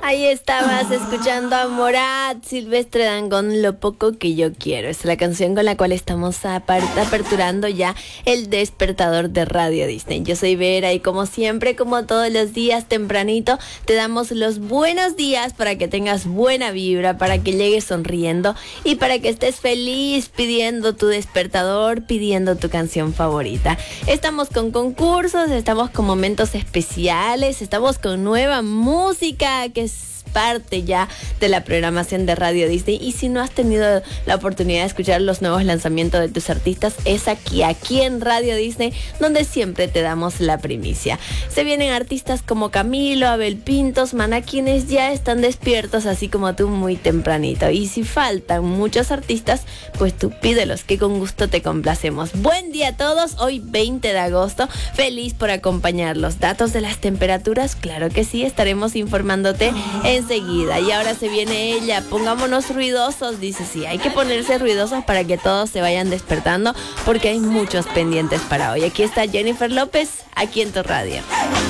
Ahí estabas escuchando a Morat, Silvestre Dangond, Lo poco que yo quiero. Es la canción con la cual estamos aperturando ya el despertador de Radio Disney. Yo soy Vera y como siempre, como todos los días tempranito, te damos los buenos días para que tengas buena vibra, para que llegues sonriendo y para que estés feliz pidiendo tu despertador, pidiendo tu canción favorita. Estamos con concursos, estamos con momentos especiales, estamos con nueva música que es parte ya de la programación de Radio Disney, y si no has tenido la oportunidad de escuchar los nuevos lanzamientos de tus artistas, es aquí en Radio Disney donde siempre te damos la primicia. Se vienen artistas como Camilo, Abel Pintos, Maná, quienes ya están despiertos así como tú muy tempranito, y si faltan muchos artistas, pues tú pídelos que con gusto te complacemos. Buen día a todos, hoy 20 de agosto, feliz por acompañarlos. Datos de las temperaturas, claro que sí, estaremos informándote enseguida. Y ahora se viene ella, pongámonos ruidosos, dice, sí, hay que ponerse ruidosos para que todos se vayan despertando, porque hay muchos pendientes para hoy. Aquí está Jennifer López, aquí en tu radio.